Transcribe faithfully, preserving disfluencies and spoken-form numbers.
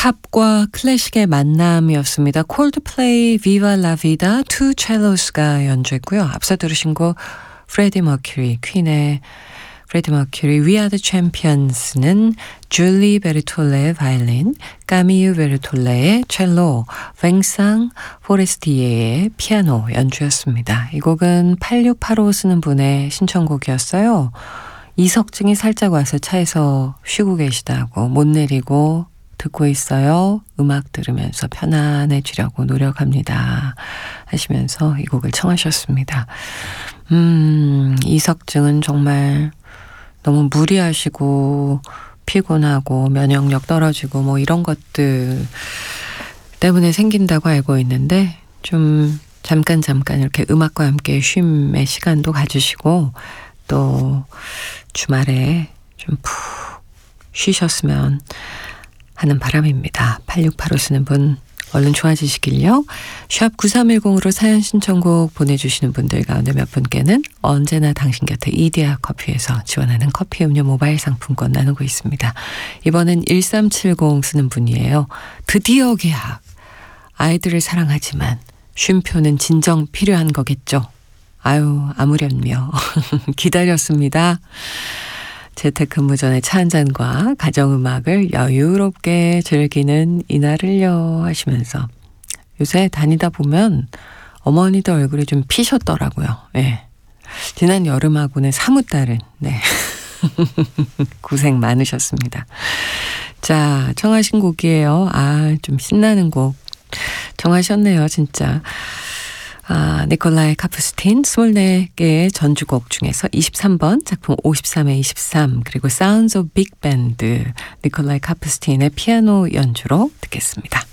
팝과 클래식의 만남이었습니다. 콜드플레이 Viva La Vida Two Cellos가 연주했고요. 앞서 들으신 곡 프레디 머큐리, 퀸의 프레디 머큐리 We Are The Champions는 줄리 베르톨레의 바이올린, 까미유 베르톨레의 첼로, 뱅상 포레스티에의 피아노 연주였습니다. 이 곡은 팔육팔오 쓰는 분의 신청곡이었어요. 이석증이 살짝 와서 차에서 쉬고 계시다고 못 내리고 듣고 있어요. 음악 들으면서 편안해지려고 노력합니다. 하시면서 이 곡을 청하셨습니다. 음, 이석증은 정말 너무 무리하시고 피곤하고 면역력 떨어지고 뭐 이런 것들 때문에 생긴다고 알고 있는데 좀 잠깐 잠깐 이렇게 음악과 함께 쉼의 시간도 가지시고 또 주말에 좀 푹 쉬셨으면 하는 바람입니다. 팔육팔오 쓰는 분 얼른 좋아지시길요. 샵 구삼일공으로 사연 신청곡 보내주시는 분들 가운데 몇 분께는 언제나 당신 곁에 이디야 커피에서 지원하는 커피 음료 모바일 상품권 나누고 있습니다. 이번엔 일삼칠공 쓰는 분이에요. 드디어 계약. 아이들을 사랑하지만 쉼표는 진정 필요한 거겠죠. 아유 아무렴요. 기다렸습니다. 재택근무 전에 차 한잔과 가정음악을 여유롭게 즐기는 이날을요 하시면서 요새 다니다 보면 어머니들 얼굴이 좀 피셨더라고요. 네. 지난 여름하고는 사뭇 다른 네. 고생 많으셨습니다. 자, 청하신 곡이에요. 아, 좀 신나는 곡 청하셨네요 진짜. 아, 니콜라이 카프스틴 이십사 개의 전주곡 중에서 이십삼 번 작품 오십삼에 이십삼 그리고 Sounds of Big Band 니콜라이 카프스틴의 피아노 연주로 듣겠습니다.